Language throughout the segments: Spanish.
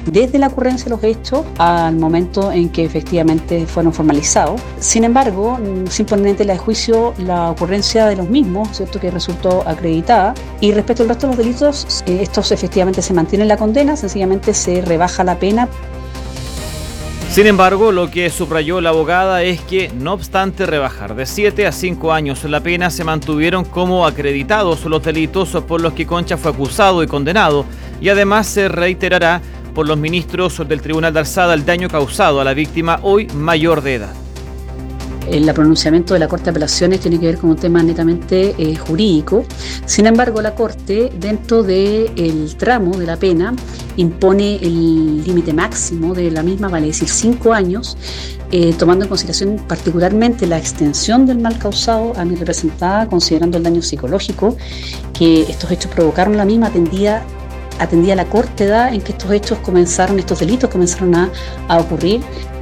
desde la ocurrencia de los hechos al momento en que efectivamente fueron formalizados. Sin embargo, sin poner en tela de juicio la ocurrencia de los mismos, ¿cierto?, que resultó acreditada. Y respecto al resto de los delitos, estos efectivamente se mantienen la condena, sencillamente se rebaja la pena. Sin embargo, lo que subrayó la abogada es que, no obstante rebajar de 7 a 5 años la pena, se mantuvieron como acreditados los delitos por los que Concha fue acusado y condenado, y además se reiterará por los ministros del Tribunal de Alzada el daño causado a la víctima, hoy mayor de edad. El pronunciamiento de la Corte de Apelaciones tiene que ver con un tema netamente jurídico. Sin embargo, la Corte, dentro del tramo de la pena, impone el límite máximo de la misma, vale decir 5 años, tomando en consideración particularmente la extensión del mal causado a mi representada, considerando el daño psicológico que estos hechos provocaron. La misma atendía a la corta edad en que estos delitos comenzaron a ocurrir.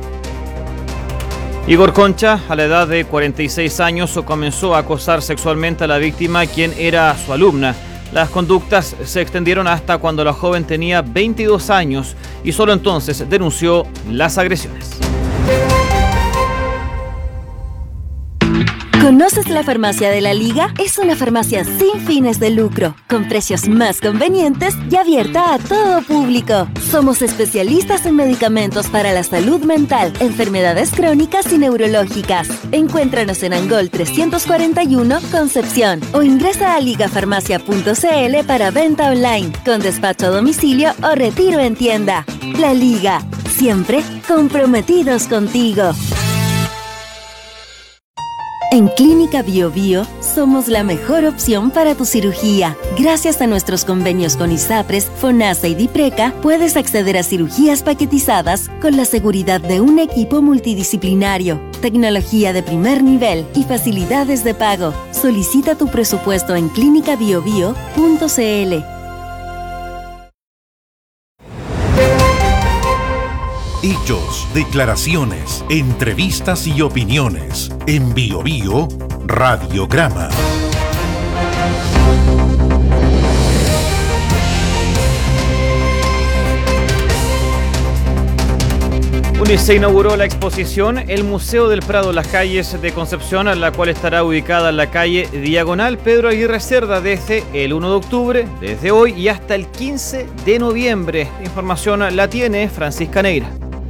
Igor Concha, a la edad de 46 años, comenzó a acosar sexualmente a la víctima, quien era su alumna. Las conductas se extendieron hasta cuando la joven tenía 22 años y solo entonces denunció las agresiones. ¿Conoces la Farmacia de la Liga? Es una farmacia sin fines de lucro, con precios más convenientes y abierta a todo público. Somos especialistas en medicamentos para la salud mental, enfermedades crónicas y neurológicas. Encuéntranos en Angol 341, Concepción, o ingresa a ligafarmacia.cl para venta online, con despacho a domicilio o retiro en tienda. La Liga, siempre comprometidos contigo. En Clínica Bio Bio somos la mejor opción para tu cirugía. Gracias a nuestros convenios con ISAPRES, FONASA y DIPRECA, puedes acceder a cirugías paquetizadas con la seguridad de un equipo multidisciplinario, tecnología de primer nivel y facilidades de pago. Solicita tu presupuesto en clinicabiobio.cl. Hechos, declaraciones, entrevistas y opiniones. En Bio Bio, Radiograma. Se inauguró la exposición El Museo del Prado, las calles de Concepción, la cual estará ubicada en la calle Diagonal Pedro Aguirre Cerda desde el 1 de octubre, desde hoy y hasta el 15 de noviembre. La información la tiene Francisca Neira.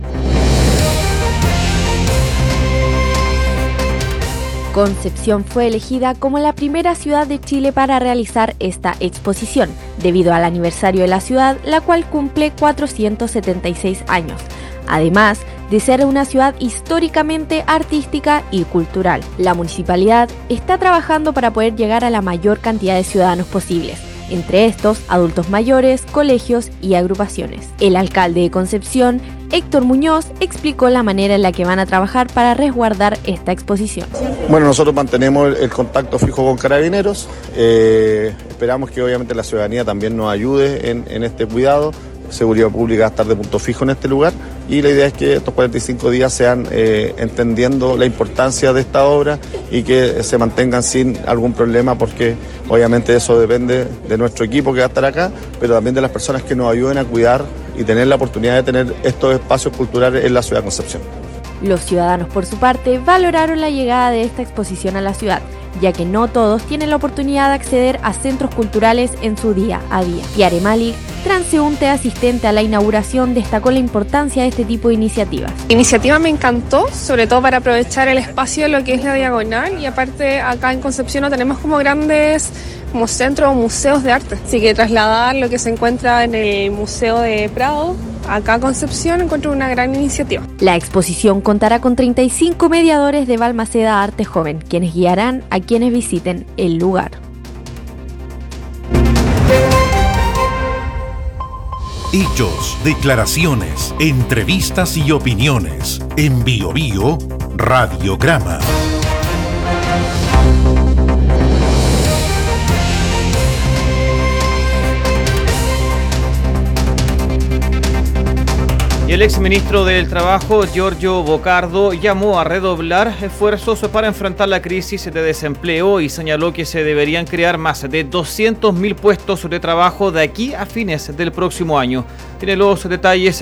Concepción fue elegida como la primera ciudad de Chile para realizar esta exposición, debido al aniversario de la ciudad, la cual cumple 476 años. Además de ser una ciudad históricamente artística y cultural, la municipalidad está trabajando para poder llegar a la mayor cantidad de ciudadanos posibles, entre estos adultos mayores, colegios y agrupaciones. El alcalde de Concepción, Héctor Muñoz, explicó la manera en la que van a trabajar para resguardar esta exposición. Bueno, nosotros mantenemos el contacto fijo con Carabineros, esperamos que obviamente la ciudadanía también nos ayude en este cuidado. Seguridad Pública va a estar de punto fijo en este lugar y la idea es que estos 45 días sean entendiendo la importancia de esta obra y que se mantengan sin algún problema, porque obviamente eso depende de nuestro equipo que va a estar acá, pero también de las personas que nos ayuden a cuidar y tener la oportunidad de tener estos espacios culturales en la ciudad de Concepción. Los ciudadanos, por su parte, valoraron la llegada de esta exposición a la ciudad, ya que no todos tienen la oportunidad de acceder a centros culturales en su día a día. Yare Malik, transeúnte asistente a la inauguración, destacó la importancia de este tipo de iniciativas. La iniciativa me encantó, sobre todo para aprovechar el espacio de lo que es la Diagonal, y aparte acá en Concepción no tenemos como grandes como centros o museos de arte, así que trasladar lo que se encuentra en el Museo de Prado acá en Concepción encuentro una gran iniciativa. La exposición contará con 35 mediadores de Balmaceda Arte Joven, quienes guiarán a quienes visiten el lugar. Hechos, declaraciones, entrevistas y opiniones. En Bio Bio, Radiograma. Y el exministro del Trabajo, Giorgio Bocardo, llamó a redoblar esfuerzos para enfrentar la crisis de desempleo y señaló que se deberían crear más de 200.000 puestos de trabajo de aquí a fines del próximo año. Tiene los detalles